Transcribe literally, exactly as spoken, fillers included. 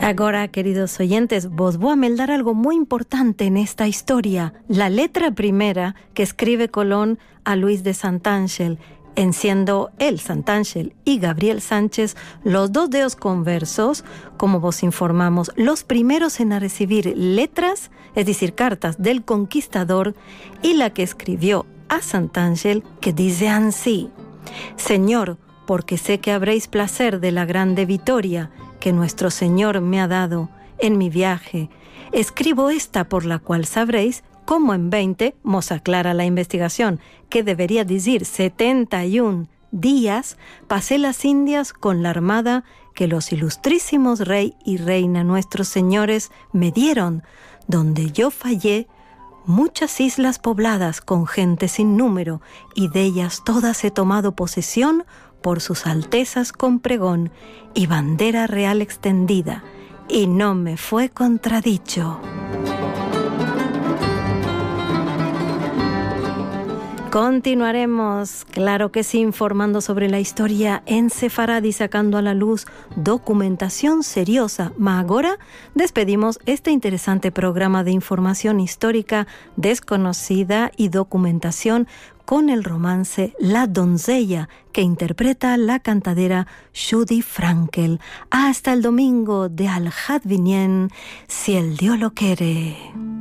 Ahora, queridos oyentes, vos voy a meldar algo muy importante en esta historia. La letra primera que escribe Colón a Luis de Santángel, en siendo él, Santángel, y Gabriel Sánchez, los dos deos conversos, como vos informamos, los primeros en a recibir letras, es decir, cartas del conquistador, y la que escribió a Santángel, que dice así: Señor, porque sé que habréis placer de la grande victoria que nuestro Señor me ha dado en mi viaje, escribo esta por la cual sabréis cómo en veinte, mos aclara la investigación, que debería decir setenta y un días, pasé las Indias con la armada que los ilustrísimos rey y reina nuestros señores me dieron, donde yo fallé muchas islas pobladas con gente sin número, y de ellas todas he tomado posesión por sus altezas con pregón y bandera real extendida, y no me fue contradicho. Continuaremos, claro que sí, informando sobre la historia en sefaradí, sacando a la luz documentación seriosa. Ma ahora despedimos este interesante programa de información histórica desconocida y documentación con el romance La doncella, que interpreta la cantadera Judy Frankel. Hasta el domingo de Al Hadvinien, si el Dios lo quiere.